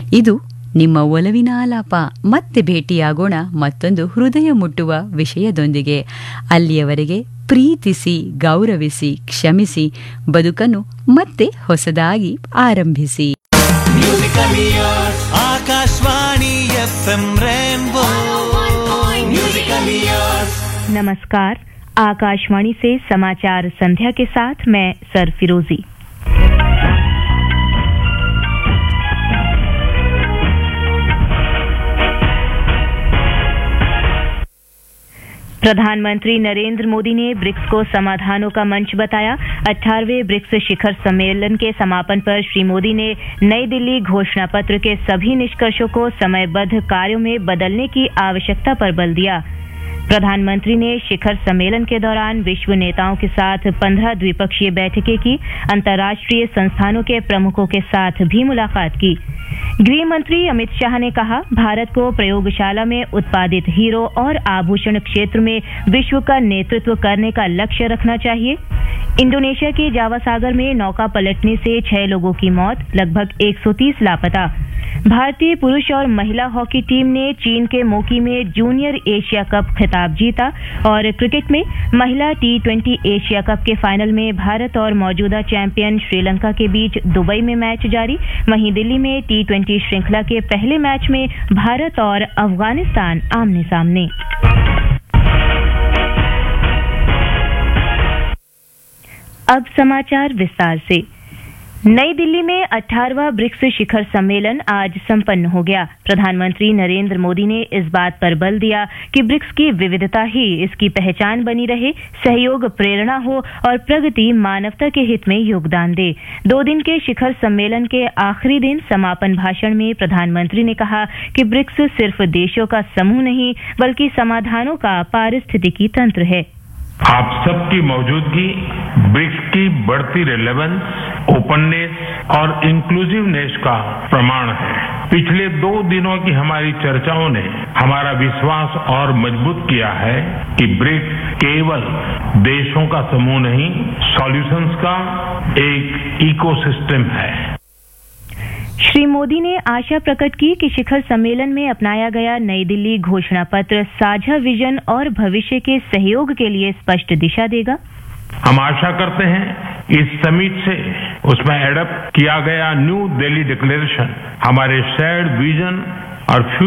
ಇದು ನಿಮ್ಮ ಒಲವಿನ ಆಲಾಪ. ಮತ್ತೆ ಭೇಟಿಯಾಗೋಣ ಮತ್ತೊಂದು ಹೃದಯ ಮುಟ್ಟುವ ವಿಷಯದೊಂದಿಗೆ. ಅಲ್ಲಿಯವರೆಗೆ ಪ್ರೀತಿಸಿ, ಗೌರವಿಸಿ, ಕ್ಷಮಿಸಿ, ಬದುಕನ್ನು ಮತ್ತೆ ಹೊಸದಾಗಿ ಆರಂಭಿಸಿ. Akashvani FM rainbow musical years. नमस्कार, आकाशवाणी से समाचार संध्या के साथ मैं सर फिरोजी। प्रधानमंत्री नरेंद्र मोदी ने ब्रिक्स को समाधानों का मंच बताया। 18वें ब्रिक्स शिखर सम्मेलन के समापन पर श्री मोदी ने नई दिल्ली घोषणा पत्र के सभी निष्कर्षों को समयबद्ध कार्यों में बदलने की आवश्यकता पर बल दिया। प्रधानमंत्री ने शिखर सम्मेलन के दौरान विश्व नेताओं के साथ 15 द्विपक्षीय बैठकें की। अंतर्राष्ट्रीय संस्थानों के प्रमुखों के साथ भी मुलाकात की। गृह मंत्री अमित शाह ने कहा, भारत को प्रयोगशाला में उत्पादित हीरो और आभूषण क्षेत्र में विश्व का नेतृत्व करने का लक्ष्य रखना चाहिए। इंडोनेशिया के जावा सागर में नौका पलटने से 6 लोगों की मौत, लगभग 130 लापता। भारतीय पुरुष और महिला हॉकी टीम ने चीन के मोकी में जूनियर एशिया कप खिताब जीता। और क्रिकेट में महिला T20 एशिया कप के फाइनल में भारत और मौजूदा चैंपियन श्रीलंका के बीच दुबई में मैच जारी। वहीं दिल्ली में T20 श्रृंखला के पहले मैच में भारत और अफगानिस्तान आमने सामने। अब समाचार विस्तार से। नई दिल्ली में 18वां ब्रिक्स शिखर सम्मेलन आज संपन्न हो गया। प्रधानमंत्री नरेंद्र मोदी ने इस बात पर बल दिया कि ब्रिक्स की विविधता ही इसकी पहचान बनी रहे, सहयोग प्रेरणा हो और प्रगति मानवता के हित में योगदान दे। 2 दिन के शिखर सम्मेलन के आखिरी दिन समापन भाषण में प्रधानमंत्री ने कहा कि ब्रिक्स सिर्फ देशों का समूह नहीं बल्कि समाधानों का पारिस्थितिकी तंत्र है। आप सबकी मौजूदगी ब्रिक्स की बढ़ती रेलेवेंस, ओपननेस और इंक्लूसिवनेस का प्रमाण है। पिछले 2 दिनों की हमारी चर्चाओं ने हमारा विश्वास और मजबूत किया है कि ब्रिक्स केवल देशों का समूह नहीं, सॉल्यूशंस का एक इकोसिस्टम है। श्री मोदी ने आशा प्रकट की कि शिखर सम्मेलन में अपनाया गया नई दिल्ली घोषणा पत्र साझा विजन और भविष्य के सहयोग के लिए स्पष्ट दिशा देगा। हम आशा करते हैं इस समिट से उसमें एडप्ट किया गया न्यू दिल्ली डिक्लेरेशन हमारे शेयर्ड विजन और